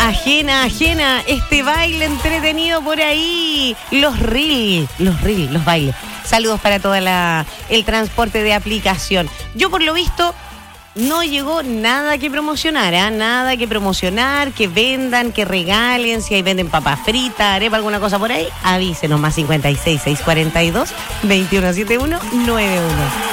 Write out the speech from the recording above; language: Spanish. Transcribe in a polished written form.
Ajena, este baile entretenido por ahí. Los bailes. Saludos para todo el transporte de aplicación. Yo por lo visto no llegó nada que promocionar, nada que promocionar, que vendan, que regalen, si ahí venden papas fritas, arepa, alguna cosa por ahí, avísenos, más 56 642 2171 91.